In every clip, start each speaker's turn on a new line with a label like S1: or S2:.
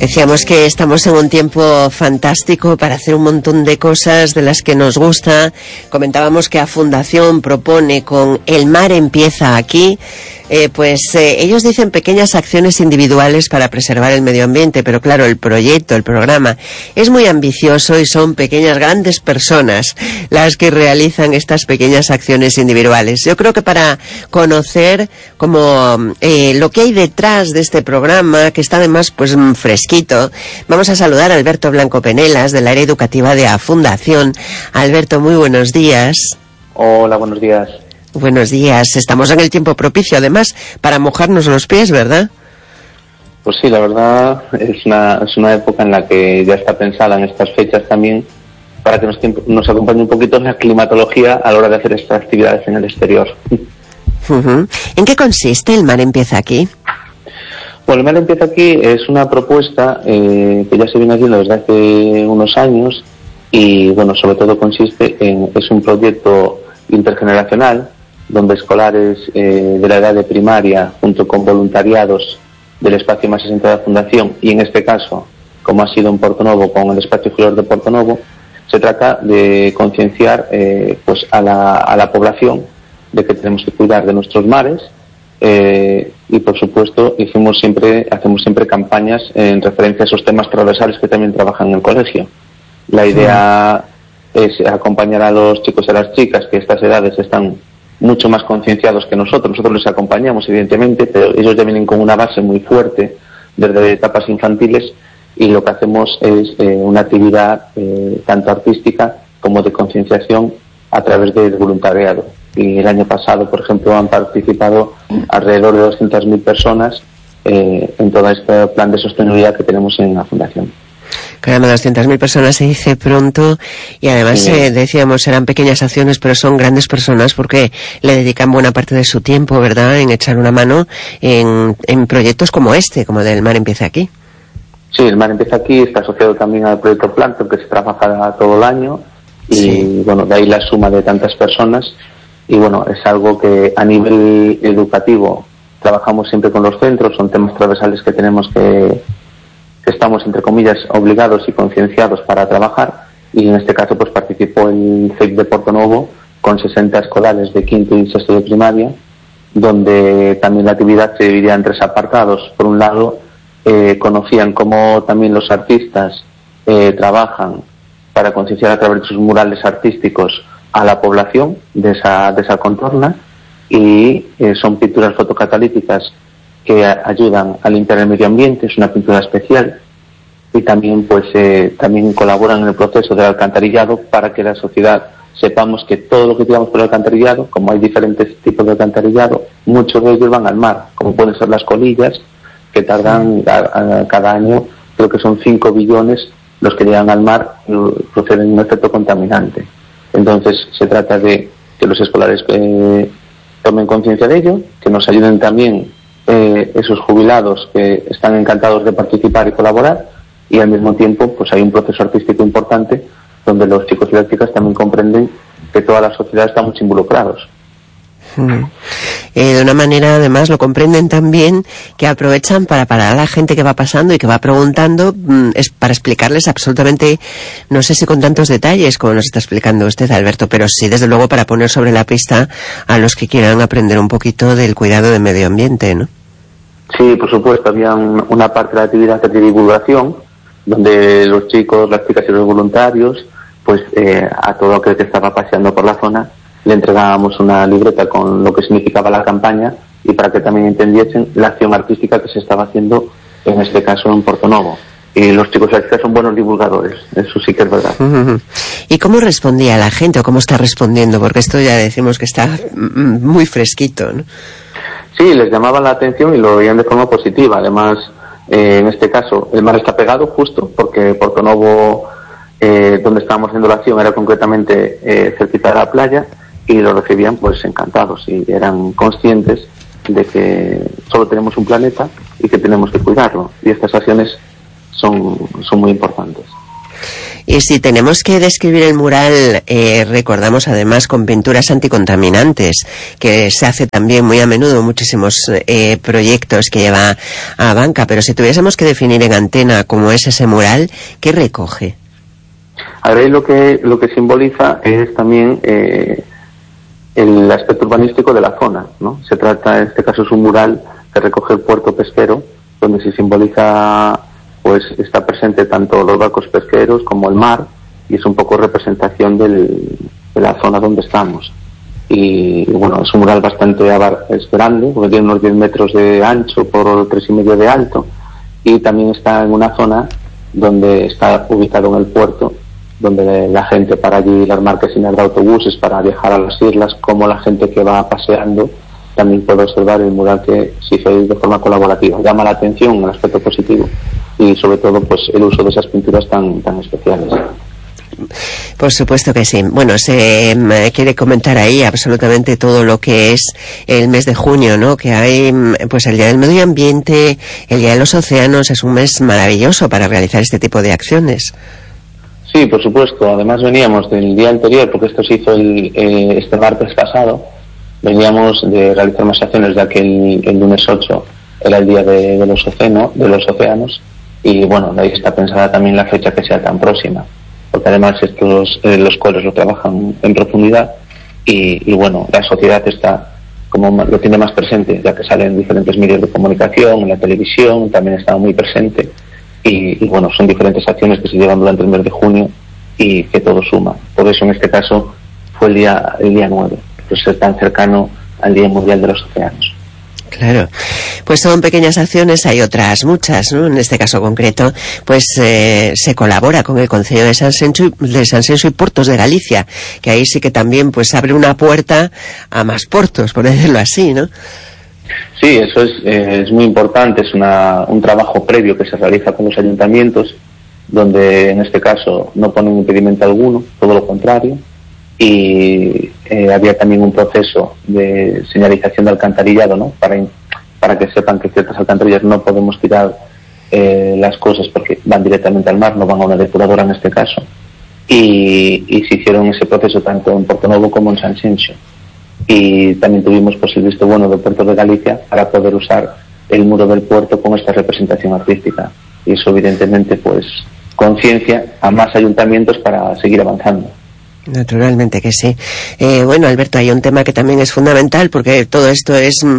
S1: Decíamos que estamos en un tiempo fantástico para hacer un montón de cosas de las que nos gusta. Comentábamos que a Fundación propone con El Mar Empieza Aquí, ellos dicen pequeñas acciones individuales para preservar el medio ambiente, pero claro, el proyecto, el programa es muy ambicioso y son pequeñas, grandes personas las que realizan estas pequeñas acciones individuales. Yo creo que para conocer como lo que hay detrás de este programa, que está además pues fresquito, vamos a saludar a Alberto Blanco Penelas, del área educativa de A Fundación. Alberto, muy buenos días.
S2: Hola, buenos días.
S1: Buenos días. Estamos en el tiempo propicio, además, para mojarnos los pies, ¿verdad?
S2: Pues sí, la verdad es una época en la que ya está pensada en estas fechas también para que nos acompañe un poquito la climatología a la hora de hacer estas actividades en el exterior.
S1: ¿En qué consiste El Mar Empieza Aquí?
S2: Bueno, El Mar Empieza Aquí es una propuesta que ya se viene haciendo desde hace unos años y, bueno, sobre todo es un proyecto intergeneracional donde escolares de la edad de primaria, junto con voluntariados del espacio Más 60 de la Fundación, y en este caso, como ha sido en Portonovo, con el espacio Flor de Portonovo, se trata de concienciar a la población de que tenemos que cuidar de nuestros mares y, por supuesto, hacemos siempre campañas en referencia a esos temas transversales que también trabajan en el colegio. La idea es acompañar a los chicos y a las chicas que a estas edades están mucho más concienciados que nosotros. Nosotros les acompañamos, evidentemente, pero ellos ya vienen con una base muy fuerte desde etapas infantiles y lo que hacemos es una actividad tanto artística como de concienciación a través del voluntariado. Y el año pasado, por ejemplo, han participado alrededor de 200.000 personas en todo este plan de sostenibilidad que tenemos en la Fundación.
S1: Caramba, 200.000 personas se dice pronto y además decíamos eran pequeñas acciones, pero son grandes personas porque le dedican buena parte de su tiempo, ¿verdad?, en echar una mano en proyectos como este, como del Mar Empieza Aquí.
S2: Sí, El Mar Empieza Aquí está asociado también al proyecto Plancton, que se trabaja todo el año y bueno, de ahí la suma de tantas personas y bueno, es algo que a nivel educativo trabajamos siempre con los centros, son temas transversales que tenemos que estamos, entre comillas, obligados y concienciados para trabajar, y en este caso pues participó el CEIP de Portonovo con 60 escolares de quinto y sexto de primaria, donde también la actividad se dividía en 3 apartados. Por un lado, conocían cómo también los artistas trabajan para concienciar a través de sus murales artísticos a la población de esa contorna, y son pinturas fotocatalíticas que ayudan a limpiar el medio ambiente, es una pintura especial, y también también colaboran en el proceso del alcantarillado para que la sociedad sepamos que todo lo que tiramos por el alcantarillado, como hay diferentes tipos de alcantarillado, muchos de ellos van al mar, como pueden ser las colillas, que tardan cada año, creo que son 5 billones los que llegan al mar y proceden un efecto contaminante. Entonces se trata de que los escolares tomen conciencia de ello, que nos ayuden también esos jubilados que están encantados de participar y colaborar, y al mismo tiempo pues hay un proceso artístico importante donde los chicos y las chicas también comprenden que toda la sociedad estamos involucrados.
S1: De una manera, además, lo comprenden también, que aprovechan para parar a la gente que va pasando y que va preguntando, es para explicarles absolutamente, no sé si con tantos detalles como nos está explicando usted, Alberto, pero sí, desde luego, para poner sobre la pista a los que quieran aprender un poquito del cuidado del medio ambiente, ¿no?
S2: Sí, por supuesto, había una parte de la actividad de divulgación, donde los chicos, las chicas y los voluntarios, pues a todo aquel que estaba paseando por la zona, le entregábamos una libreta con lo que significaba la campaña y para que también entendiesen la acción artística que se estaba haciendo, en este caso en Portonovo. Y los chicos y las chicas son buenos divulgadores, eso sí que es verdad.
S1: ¿Y cómo respondía la gente o cómo está respondiendo? Porque esto ya decimos que está muy fresquito, ¿no?
S2: Sí, les llamaba la atención y lo veían de forma positiva. Además, en este caso, el mar está pegado justo porque Portonovo, donde estábamos haciendo la acción, era concretamente cerquita de la playa, y lo recibían pues encantados y eran conscientes de que solo tenemos un planeta y que tenemos que cuidarlo, y estas acciones son muy importantes.
S1: Y si tenemos que describir el mural, recordamos además con pinturas anticontaminantes, que se hace también muy a menudo, muchísimos proyectos que lleva a banca, pero si tuviésemos que definir en antena cómo es ese mural, ¿qué recoge?
S2: A ver, lo que simboliza es también el aspecto urbanístico de la zona, ¿no? Se trata, en este caso es un mural que recoge el puerto pesquero, donde se simboliza, pues está presente tanto los barcos pesqueros como el mar, y es un poco representación de la zona donde estamos. Y bueno, es un mural bastante es grande, porque tiene unos 10 metros de ancho por 3,5 de alto, y también está en una zona donde está ubicado en el puerto, donde la gente para allí, las marquesinas de autobuses para viajar a las islas, como la gente que va paseando, también puede observar el mural que se hizo de forma colaborativa. Llama la atención el aspecto positivo y sobre todo pues el uso de esas pinturas tan especiales.
S1: Por supuesto que sí. Bueno, se quiere comentar ahí absolutamente todo lo que es el mes de junio, ¿no? Que hay, pues el Día del Medio Ambiente, el Día de los Océanos, es un mes maravilloso para realizar este tipo de acciones.
S2: Sí, por supuesto. Además veníamos del día anterior, porque esto se hizo este martes pasado, veníamos de realizar más acciones, ya que el lunes 8 era el Día de los Océanos, y bueno, de ahí está pensada también la fecha que sea tan próxima, porque además los coles lo trabajan en profundidad y bueno, la sociedad está como lo tiene más presente, ya que sale en diferentes medios de comunicación, en la televisión también está muy presente y bueno, son diferentes acciones que se llevan durante el mes de junio y que todo suma. Por eso en este caso fue el día 9, pues ser tan cercano al Día Mundial de los Océanos.
S1: Claro, pues son pequeñas acciones, hay otras muchas, ¿no? En este caso concreto, pues se colabora con el Concello de Sanxenxo y Portos de Galicia, que ahí sí que también pues abre una puerta a más portos, por decirlo así, ¿no?
S2: Sí, eso es muy importante, es un trabajo previo que se realiza con los ayuntamientos, donde en este caso no ponen impedimento alguno, todo lo contrario, y había también un proceso de señalización de alcantarillado, ¿no? Para que sepan que ciertas alcantarillas no podemos tirar las cosas porque van directamente al mar, no van a una depuradora en este caso, y se hicieron ese proceso tanto en Portonovo como en Sanxenxo, y también tuvimos pues el visto bueno del Puerto de Galicia para poder usar el muro del puerto con esta representación artística, y eso evidentemente pues conciencia a más ayuntamientos para seguir avanzando.
S1: Naturalmente que sí. Bueno, Alberto, hay un tema que también es fundamental porque todo esto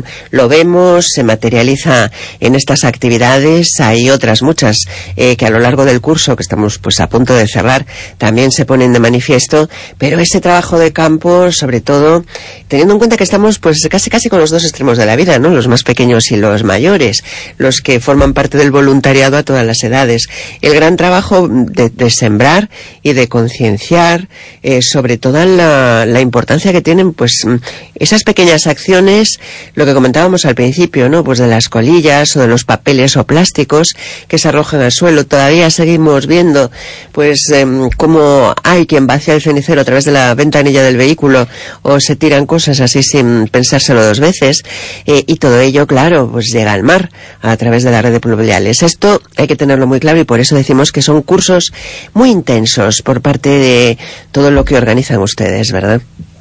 S1: lo vemos, se materializa en estas actividades. Hay otras muchas que a lo largo del curso, que estamos pues a punto de cerrar, también se ponen de manifiesto, pero ese trabajo de campo, sobre todo, teniendo en cuenta que estamos pues casi con los dos extremos de la vida, ¿no? Los más pequeños y los mayores, los que forman parte del voluntariado a todas las edades. El gran trabajo de sembrar y de concienciar, sobre toda la importancia que tienen pues esas pequeñas acciones, lo que comentábamos al principio, ¿no? Pues de las colillas o de los papeles o plásticos que se arrojan al suelo. Todavía seguimos viendo pues cómo hay quien vacía el cenicero a través de la ventanilla del vehículo o se tiran cosas así sin pensárselo dos veces, y todo ello, claro, pues llega al mar a través de la red de pluviales. Esto hay que tenerlo muy claro y por eso decimos que son cursos muy intensos por parte de todo lo que organizan ustedes, ¿verdad?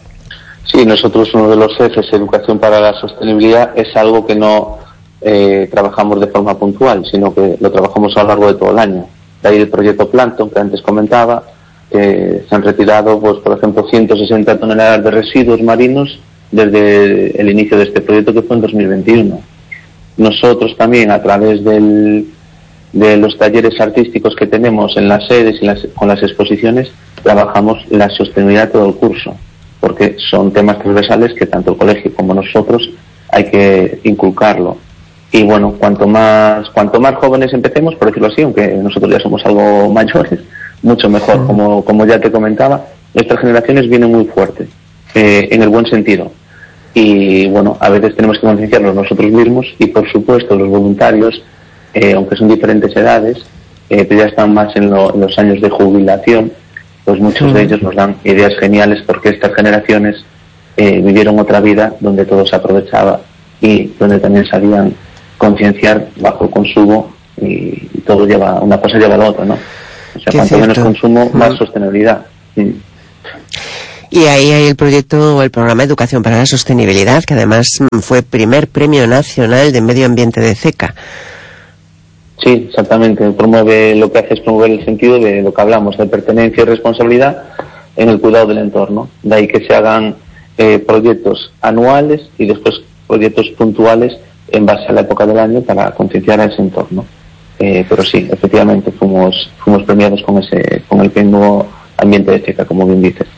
S2: Sí, nosotros uno de los ejes, Educación para la Sostenibilidad, es algo que no trabajamos de forma puntual, sino que lo trabajamos a lo largo de todo el año. De ahí el proyecto Plancton, que antes comentaba, que se han retirado, pues por ejemplo, 160 toneladas de residuos marinos desde el inicio de este proyecto, que fue en 2021. Nosotros también, a través de los talleres artísticos que tenemos en las sedes y con las exposiciones, trabajamos la sostenibilidad todo el curso, porque son temas transversales que tanto el colegio como nosotros hay que inculcarlo. Y bueno, cuanto más jóvenes empecemos, por decirlo así, aunque nosotros ya somos algo mayores, mucho mejor. Como ya te comentaba, nuestras generaciones vienen muy fuertes, en el buen sentido. Y bueno, a veces tenemos que concienciarnos nosotros mismos y por supuesto los voluntarios, aunque son diferentes edades, pero ya están más en los años de jubilación, pues muchos de ellos nos dan ideas geniales porque estas generaciones vivieron otra vida donde todo se aprovechaba y donde también sabían concienciar bajo el consumo y todo una cosa lleva a la otra, ¿no? sea, cuanto menos consumo, más sostenibilidad.
S1: Y ahí hay el proyecto o el programa Educación para la Sostenibilidad, que además fue primer premio nacional de medio ambiente de CECA.
S2: Sí, exactamente. Promueve, lo que hace es promover el sentido de lo que hablamos, de pertenencia y responsabilidad en el cuidado del entorno. De ahí que se hagan proyectos anuales y después proyectos puntuales en base a la época del año para concienciar a ese entorno. Pero sí, efectivamente fuimos premiados con el premio ambiente de CECA, como bien dices.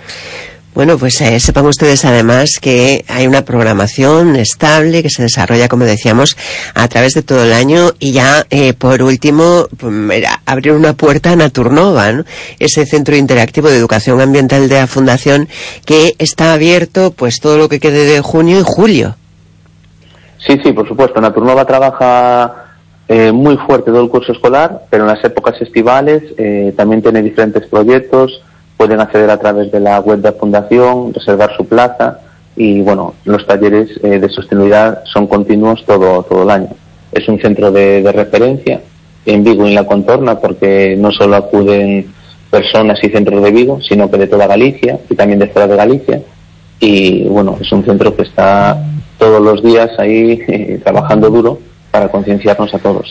S1: Bueno, pues sepan ustedes además que hay una programación estable que se desarrolla, como decíamos, a través de todo el año y ya, por último, abrir una puerta a Naturnova, ¿no? Ese centro interactivo de educación ambiental de la Fundación que está abierto pues todo lo que quede de junio y julio.
S2: Sí, por supuesto. Naturnova trabaja muy fuerte todo el curso escolar, pero en las épocas estivales también tiene diferentes proyectos. Pueden acceder a través de la web de la Fundación, reservar su plaza y, bueno, los talleres de sostenibilidad son continuos todo el año. Es un centro de referencia en Vigo y en la contorna porque no solo acuden personas y centros de Vigo, sino que de toda Galicia y también de fuera de Galicia. Y, bueno, es un centro que está todos los días ahí trabajando duro para concienciarnos a todos.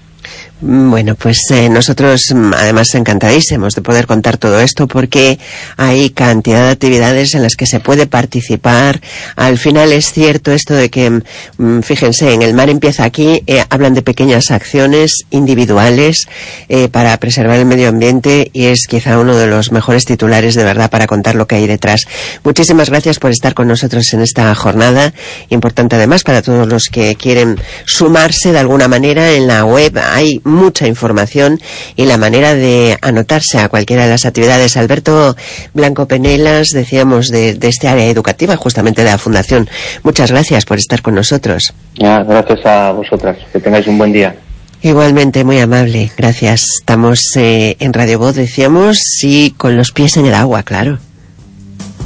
S1: Bueno, pues nosotros además encantadísimos de poder contar todo esto porque hay cantidad de actividades en las que se puede participar. Al final es cierto esto de que, fíjense, en El Mar Empieza Aquí hablan de pequeñas acciones individuales para preservar el medio ambiente y es quizá uno de los mejores titulares de verdad para contar lo que hay detrás. Muchísimas gracias por estar con nosotros en esta jornada, importante además para todos los que quieren sumarse de alguna manera. En la web hay mucha información y la manera de anotarse a cualquiera de las actividades. Alberto Blanco Penelas, decíamos, de este área educativa, justamente de la Fundación. Muchas gracias por estar con nosotros.
S2: Gracias a vosotras. Que tengáis un buen día.
S1: Igualmente, muy amable. Gracias. Estamos en Radio Voz, decíamos, y con los pies en el agua, claro.